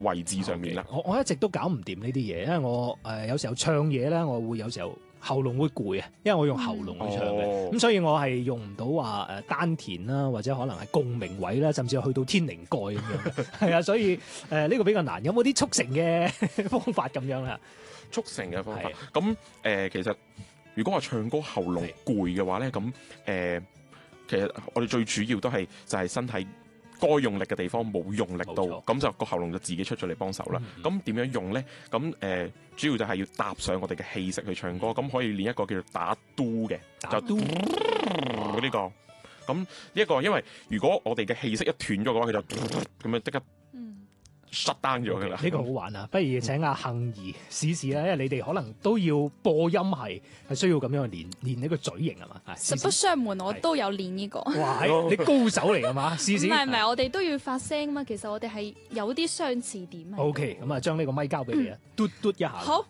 位置上面啦。 我一直都搞唔掂呢啲嘢，因為我有時候唱嘢咧，我會有時候喉嚨會攰啊，因為我用喉嚨去唱嘅，咁所以我係用唔到話丹田啦，或者可能係共鳴位啦，甚至去到天靈蓋咁樣，係啊，所以呢個比較難。有冇啲速成嘅方法咁樣啊？ 速成嘅方法，咁其實如果話唱歌喉嚨攰嘅話咧，咁其實我哋最主要都係就係身體該用力嘅地方冇用力到，咁就個喉嚨就自己出咗嚟幫手啦。咁點樣用咧？咁主要就係要搭上我哋嘅氣息去唱歌，咁可以練一個叫做打嘟嘅，就嘟呢個。咁呢一個，因為如果我哋嘅氣息一斷咗嘅話，佢就咁樣即刻shut down 咗噶啦。 呢個好玩啊！不如請阿杏兒試試啦，因為你哋可能都要播音係需要咁樣去練呢個嘴型係嘛？ 實不相瞞，我都有練呢個。 哇！你高手嚟㗎嘛？試試。 唔係，我哋都要發聲嘛。其實我哋係有啲相似點。 OK，咁啊，將呢個咪交俾你啊，嘟嘟一下。 好。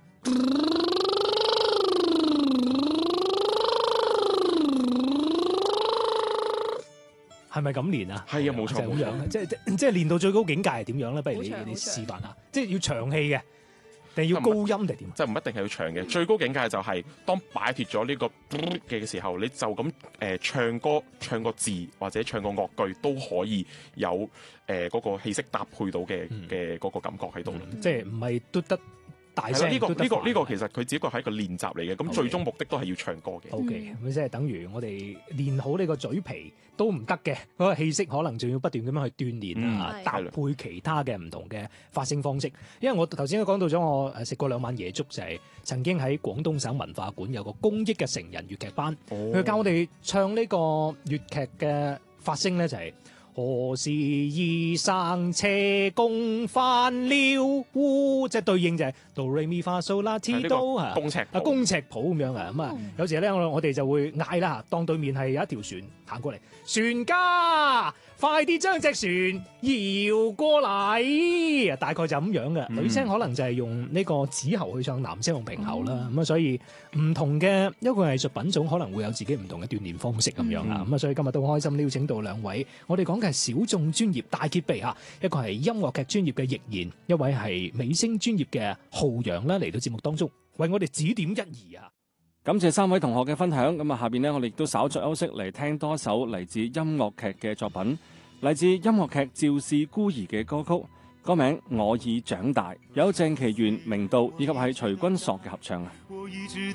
係咪咁練啊？ 係啊，冇錯。 咁樣，即係練到最高境界係點樣咧？不如你示範下，即係要長氣嘅，定要高音定點？ 即係唔一定係要長嘅，最高境界就係當擺脫咗呢個嘅時候，你就咁唱歌、唱個字或者唱個樂句都可以有嗰個氣息搭配到嘅嗰個感覺喺度。 即係唔係嘟得大聲？ 呢個其實佢只不過係一個練習嚟嘅，咁最終目的都係要唱歌嘅。 OK，咁即係等於我哋練好呢個嘴皮都唔得嘅，嗰個氣息可能仲要不斷咁樣去鍛鍊啊，搭配其他嘅唔同嘅發聲方式。因為我頭先都講到咗，我食過2晚夜粥，就係曾經喺廣東省文化館有個公益嘅成人粵劇班，佢教我哋唱呢個粵劇嘅發聲咧，就係何時二生車公翻了烏，即係對應就係哆唻咪發嗦啦提哆啊，公尺譜咁樣啊。咁啊，有時咧我哋就會嗌啦，當對面係有一條船行過嚟，船家快啲將隻船搖過嚟，大概就咁樣嘅。女聲可能就係用呢個子喉去唱，男聲用平喉啦。咁啊，所以唔同嘅一個藝術品種可能會有自己唔同嘅鍛鍊方式咁樣啊。咁啊，所以今日都好開心邀請到2位，我哋講嘅係小眾專業大揭秘嚇，一個係音樂劇專業嘅易賢，一位係美聲專業嘅浩洋啦，嚟到節目當中為我哋指點一二啊！ 感謝3位同學嘅分享。咁啊，下邊呢，我哋亦都稍作休息嚟聽多首嚟自音樂劇嘅作品，嚟自音樂劇《趙氏孤兒》嘅歌曲，歌名《我已長大》，有鄭其元、明道以及係徐君朔嘅合唱啊。我已知